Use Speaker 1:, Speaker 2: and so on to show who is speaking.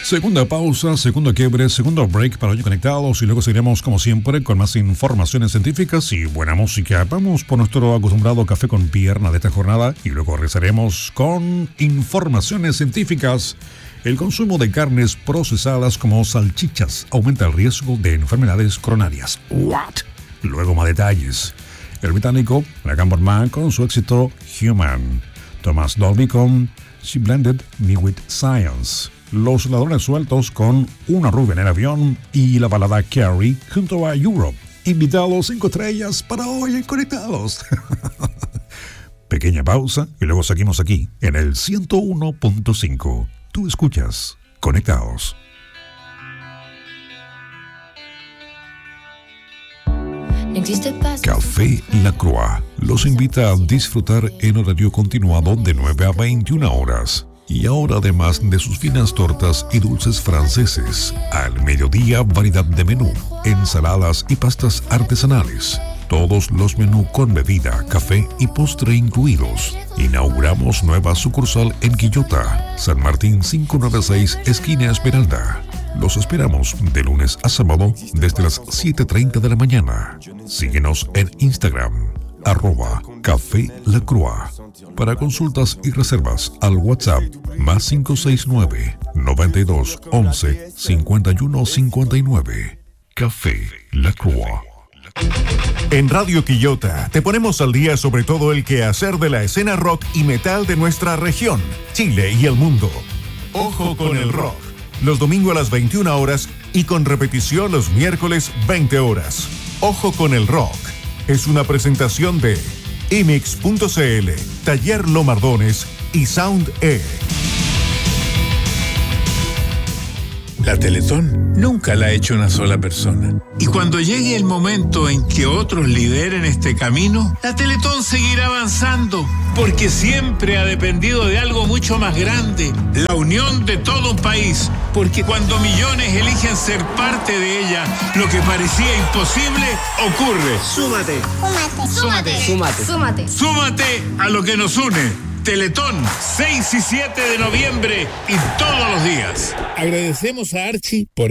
Speaker 1: Segunda pausa, segundo quiebre, segundo break para hoy conectados y luego seguiremos como siempre con más informaciones científicas y buena música. Vamos por nuestro acostumbrado café con pierna de esta jornada y luego regresaremos con informaciones científicas. El consumo de carnes procesadas como salchichas aumenta el riesgo de enfermedades coronarias. ¿What? Luego más detalles. El británico Graham Borman con su éxito Human. Thomas Dolby con She Blended Me With Science. Los ladrones sueltos con Una rubia en el avión y la balada Carrie junto a Europe. Invitados 5 estrellas para hoy en Conectados. Pequeña pausa y luego seguimos aquí en el 101.5. Tú escuchas Conectados. Café La Croix los invita a disfrutar en horario continuado de 9 a 21 horas. Y ahora, además de sus finas tortas y dulces franceses, al mediodía variedad de menú, ensaladas y pastas artesanales. Todos los menús con bebida, café y postre incluidos. Inauguramos nueva sucursal en Quillota, San Martín 596, esquina Esmeralda. Los esperamos de lunes a sábado desde las 7:30 de la mañana. Síguenos en Instagram, @Café La Croix. Para consultas y reservas al WhatsApp +569 92 11 51 59. Café La Croix.
Speaker 2: En Radio Quillota te ponemos al día sobre todo el quehacer de la escena rock y metal de nuestra región, Chile y el mundo. Ojo con el rock. Los domingos a las 21 horas y con repetición los miércoles 20 horas. Ojo con el rock. Es una presentación de Imix.cl, Taller Lomardones y Sound E.
Speaker 3: La Teletón nunca la ha hecho una sola persona. Y cuando llegue el momento en que otros lideren este camino, la Teletón seguirá avanzando, porque siempre ha dependido de algo mucho más grande, la unión de todo un país. Porque cuando millones eligen ser parte de ella, lo que parecía imposible ocurre.
Speaker 4: Súmate.
Speaker 3: Súmate a lo que nos une. Teletón, 6 y 7 de noviembre y todos los días. Agradecemos a Archie por